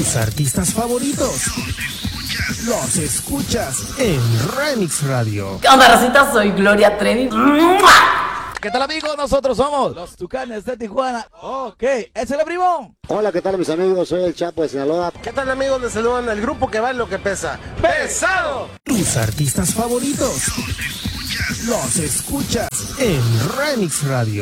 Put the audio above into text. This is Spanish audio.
Tus artistas favoritos los escuchas en Remix Radio. ¿Qué onda, racita? Soy Gloria Trevi. ¿Qué tal, amigos? Nosotros somos los Tucanes de Tijuana. Ok, ese es el primo. Hola, ¿qué tal, mis amigos? Soy el Chapo de Sinaloa. ¿Qué tal, amigos? Les saludan el grupo que vale lo que pesa. ¡Pesado! Tus artistas favoritos los escuchas en Remix Radio.